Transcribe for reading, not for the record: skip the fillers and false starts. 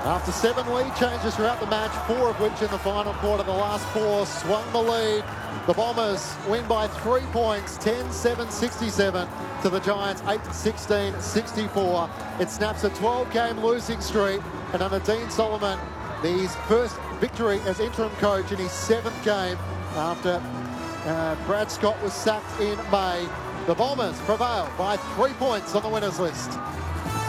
After 7 lead changes throughout the match, 4 of which in the final quarter, the last 4 swung the lead. The Bombers win by 3 points, 10-7-67 to the Giants, 8-16-64. It snaps a 12-game losing streak, and under Dean Solomon, his first victory as interim coach in his 7th game after Brad Scott was sacked in May. The Bombers prevail by 3 points on the winners list.